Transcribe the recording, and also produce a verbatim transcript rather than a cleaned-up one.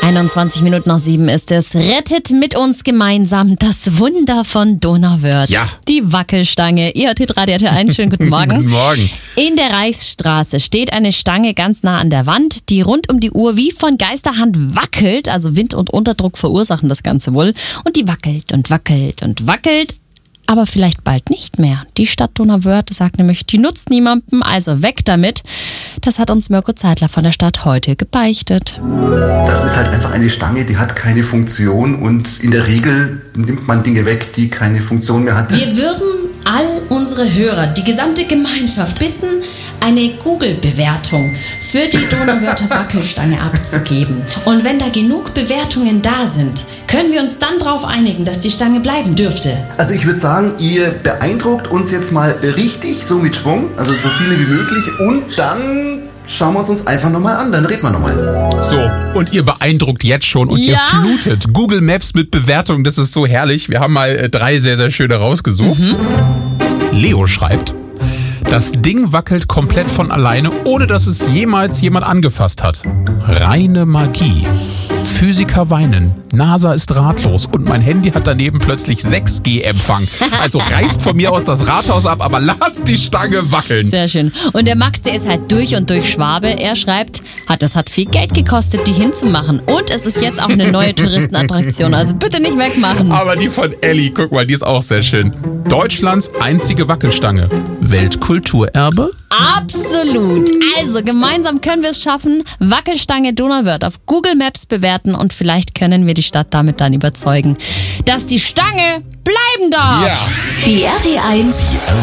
einundzwanzig Minuten nach sieben ist es. Rettet mit uns gemeinsam das Wunder von Donauwörth. Ja. Die Wackelstange. Ihr hört Hitradio R T L eins. Schönen guten Morgen. Guten Morgen. In der Reichsstraße steht eine Stange ganz nah an der Wand, die rund um die Uhr wie von Geisterhand wackelt. Also Wind und Unterdruck verursachen das Ganze wohl. Und die wackelt und wackelt und wackelt. Aber vielleicht bald nicht mehr. Die Stadt Donauwörth sagt nämlich, die nutzt niemandem, also weg damit. Das hat uns Mirko Zeitler von der Stadt heute gebeichtet. Das ist halt einfach eine Stange, die hat keine Funktion und in der Regel nimmt man Dinge weg, die keine Funktion mehr hat. Wir würden all unsere Hörer, die gesamte Gemeinschaft bitten, eine Google-Bewertung für die Donauwörther Wackelstange abzugeben. Und wenn da genug Bewertungen da sind, können wir uns dann darauf einigen, dass die Stange bleiben dürfte. Also ich würde sagen, ihr beeindruckt uns jetzt mal richtig, so mit Schwung, also so viele wie möglich und dann schauen wir uns uns einfach nochmal an, dann reden wir nochmal. So, und ihr beeindruckt jetzt schon und Ja. ihr flutet Google Maps mit Bewertungen, das ist so herrlich. Wir haben mal äh, drei sehr, sehr schöne rausgesucht. Mhm. Leo schreibt, das Ding wackelt komplett von alleine, ohne dass es jemals jemand angefasst hat. Reine Magie. Physiker weinen, NASA ist ratlos und mein Handy hat daneben plötzlich sechs G Empfang. Also reißt von mir aus das Rathaus ab, aber lasst die Stange wackeln. Sehr schön. Und der Max, der ist halt durch und durch Schwabe. Er schreibt, hat, das hat viel Geld gekostet, die hinzumachen. Und es ist jetzt auch eine neue Touristenattraktion. Also bitte nicht wegmachen. Aber die von Elli, guck mal, die ist auch sehr schön. Deutschlands einzige Wackelstange. Weltkulturerbe? Absolut. Also gemeinsam können wir es schaffen. Wackelstange Donauwörth auf Google Maps bewerten und vielleicht können wir die Stadt damit dann überzeugen, dass die Stange bleiben darf. Ja. Die R T eins